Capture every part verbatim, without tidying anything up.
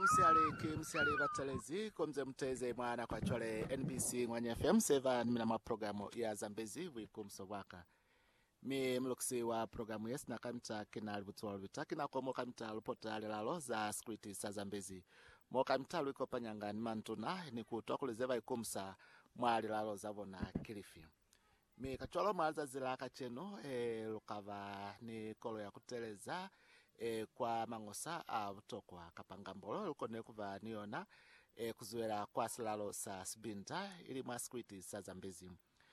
msialeke msiale batalezi komze mteze mwana kwa chole N B C mwanya F M seven mina mwa programu ya Zambezi wikumso waka mi mluksi wa programu yes na kamta kina libutuwa libitaki na kwa moka mta lupota lilalo za skriti sa Zambezi moka mta luiko panyanga ni mantuna ni kutoa kulezeva ikumsa mwa lilalo za vona Kilifi mi kacholo mwaza zilaka cheno e, lukava ni kolo ya kuteleza e, kwa mangosa au tokwa kapangambolo lukone kuva niona e, kuzuela kwa silalo sa Sibinda ili mwa skriti sa Zambezi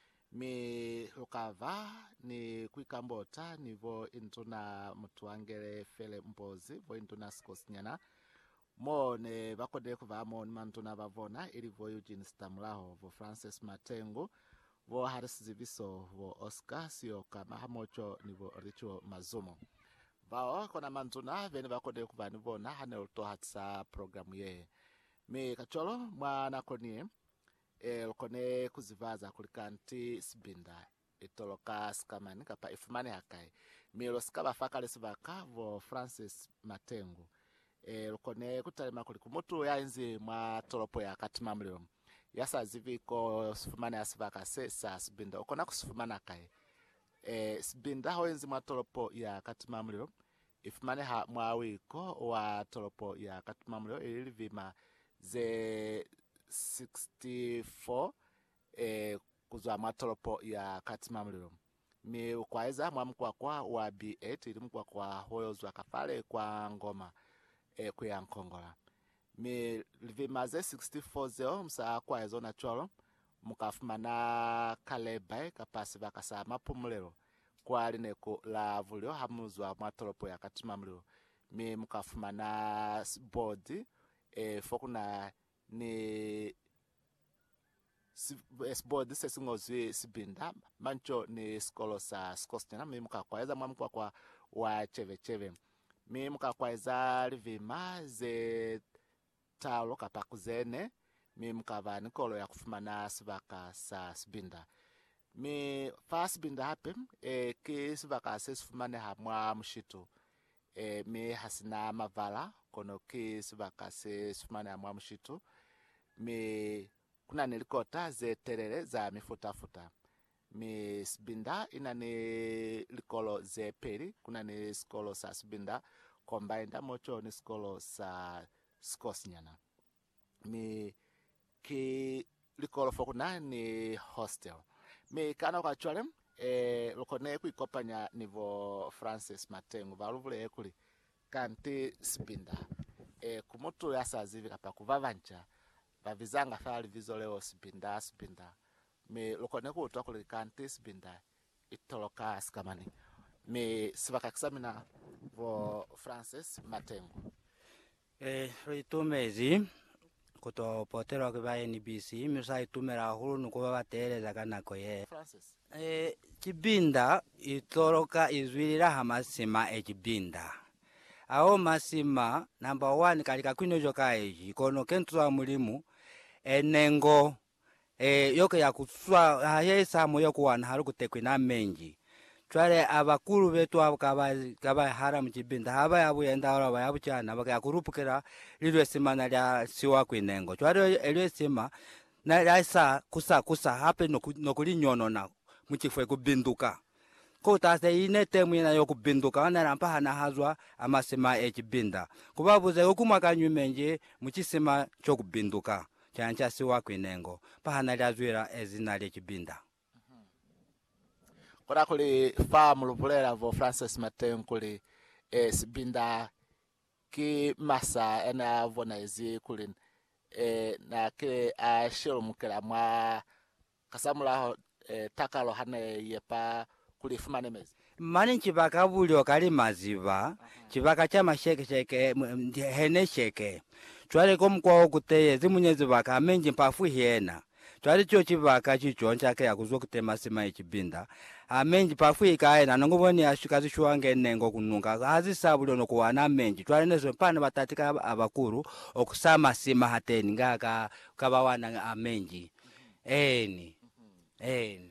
mi lukava ni kuikambota nivo intuna mtuangele fele mpozi vo intuna skosnyana mo ne vakode kuva mo ni mantuna vavona ili vo Eugene Stamulaho vo Francis Matengo vo Haris Ziviso vo Oscar Sioka mahamocho nivo Richo Mazumo vao kona mantuna vene vakode kuva nivona hane uto hatsa programu ye mi kacholo mwana konie e lokone kuzivaza kulikanti Sibinda itoloka skamani kapa ifumane hakai milo skaba fakale sivaka vo Francis Matengo e lokone kutalema kulikumotu ya inzi mwa tolopo ya katimamlio yasa ziviko sifumane asivaka sesa Sibinda ukona kusifumana kai e Sibinda ho inzi mwa tolopo ya katimamlio ifumane ha mwa wiko wa tolopo ya katimamlio ili vima ze sixty-four eh kuzwa matolopo ya katimamlilo mi ukwaeza mwamkwa kwa wa B eight ili mkwa kwa hoyozwa kafale kwa ngoma eh kuya Nkongola mi livimaze sixty-four zeo msa kwa ezo na cholo mukafumana Kaleba kapasi vakasa mapumulelo kwa lineko la vulio hamuzwa matolopo ya katimamlilo mi mukafumana board eh fokuna ni esbodi sesingozwe Sibinda mancho ni skolo sa skostena mi muka kwaeza mwamkwa kwa wa cheve cheve mi muka kwaeza livima ze talo kapakuzene mi muka va nikolo ya kufumana sivaka sa Sibinda mi fa Sibinda hape e, ki sivaka sesifumane hamwa mshito e, mi hasina mavala kono ki sivaka sesifumane hamwa mshito mi kuna nilikota ze terere za mifuta futa mi Sibinda ina ni likolo ze peri kuna ni skolo sa Sibinda combined mocho ni skolo sa skosnyana mi ki likolo fokuna ni hostel mi kana kwa chwalem e lokone kuikopanya nivo Francis Matengo valuvule ekuli kanti Sibinda e kumoto yasa zivi kapa kuvavancha vavizanga fali vizoleo Sibinda Sibinda me lokone ko to kulikanti Sibinda itoloka skamani me sivaka examina vo Francis Matengo eh ritumezi kuto potero kwa N B C misai tumera hulu nuko bateleza kanako ye Francis eh Kibinda itoloka izwirira hamasima e Kibinda ao masima number one kalika kwinojo kaeji kono kentu mulimu enengo e yoke ya kuswa hayesa moyo kuwana haru kutekwina menji twale abakuru betu abakaba kaba hara mukibinda haba yabuyenda aba yabucyana bakakurupukira lirwe simana lya siwa kwinengo twale elwe sima na yasa kusa kusa hape nokuli nyono na mukifwe kubinduka ko tase inete mwina yokubinduka narampa hana hazwa amasima e Kibinda kubabuze okumakanywe menje mukisima cyo kubinduka chancha siwa kwinengo pahana lyazwira ezina lye Kibinda kora kuli farm luvulera vo Francis Matengo kuli e Sibinda ki masa ena vona ezi kuli e na ke a shiro mukela mwa kasamula e, takalo hane yepa kuli fumane mezi mani chibaka bulyo kali maziba chibaka cha masheke sheke hene sheke twale ko mkwa okuteye zimunyezi baka menji mpafu hiena twale cyo chibaka chichoncha ke yakuzwa kutema sima Kibinda amenji pafu ikaena nongoboni ashikazi shwange nengo kununga hazi sabulyo no kuwana menji twale nezo mpana batatika abakuru okusama sima hateni ngaka kabawana amenji eni eni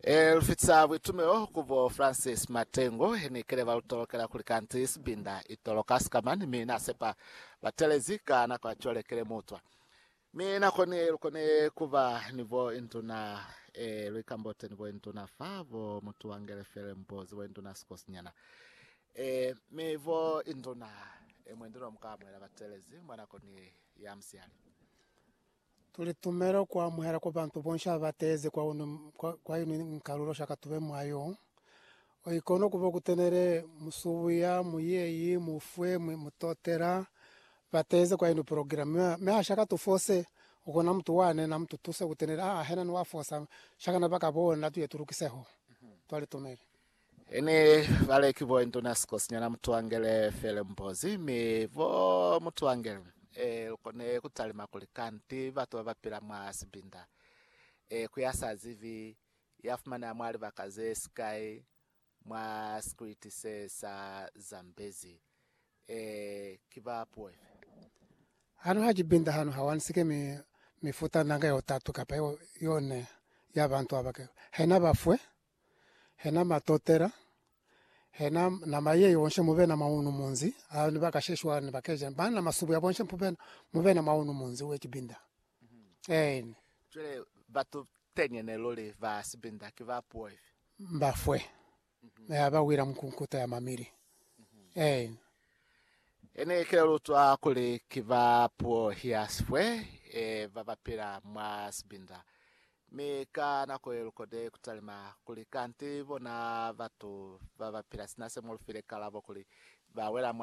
E lufitsa bwitumeo kuvo Francis Matengo ni kele valutolokela kulikanti isibinda itoloka sikamani mina sepa batelezika na kwa chole kele mutwa mina kone kone kuva nivo intuna e Luikambote nivo intuna favo mutu wangele fele mpozi vo intuna sikosinyana e mevo intuna e mwendero mkamwe la batelezi mwana kone ya msiali tulitumero kwa muhera kwa bantu bonsha bateze kwa unu, kwa, kwa inu nkaruro shaka tuwe mwayo oikono kubo kutenere musubuya muyeyi mufwe mutotera bateze kwa inu program me shaka tufose ukona mtu wane na mtu tuse kutenere ah hena nwa fosa shaka na baka bona tu yeturukiseho twalitumere ene vale kibo intuna sikosinyana mtu wangele fele mpozi mi vo mtu wangele e kone kutalima kulikanti vatu vapira mwa sibinda e kuyasa zivi yafumana mwali bakaze sky mwa script se sa Zambezi e kiba poe hano hajibinda hano hawansike mi mifuta nanga yotatu kapa yo yone yabantu abake hena bafwe hena matotera hena na maye yonshe mube na maunu munzi ani bakasheshwa ni bakeje bana masubu ya bonshe mube mube na maunu munzi we kibinda mm -hmm. eh tule batu tenye ne lole va sibinda kiva poe mbafwe mm -hmm. ya bawira mkunkuta ya mamiri mm -hmm. eh ene kero twa kule kiva po hiasfwe e vavapira mwa sibinda meka na kode kutalima kulikanti bona vatu vavapira sinase mulfire kalabo kuli bawela